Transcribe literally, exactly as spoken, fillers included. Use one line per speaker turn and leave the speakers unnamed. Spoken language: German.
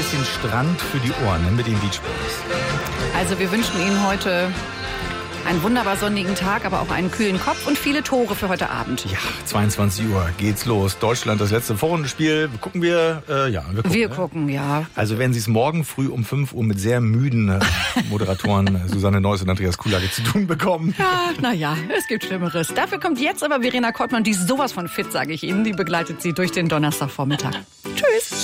bisschen Strand für die Ohren, ne, mit den Beach Boys.
Also wir wünschen Ihnen heute einen wunderbar sonnigen Tag, aber auch einen kühlen Kopf und viele Tore für heute Abend.
Ja, zweiundzwanzig Uhr geht's los. Deutschland, das letzte Vorrundenspiel. Gucken wir, äh, ja. Wir gucken,
wir
ne?
gucken, ja.
Also wenn Sie es morgen früh um fünf Uhr mit sehr müden äh, Moderatoren äh, Susanne Neuss und Andreas Kuhlage zu tun bekommen.
Ja, naja, es gibt Schlimmeres. Dafür kommt jetzt aber Verena Kottmann, die ist sowas von fit, sage ich Ihnen. Die begleitet Sie durch den Donnerstagvormittag. Tschüss.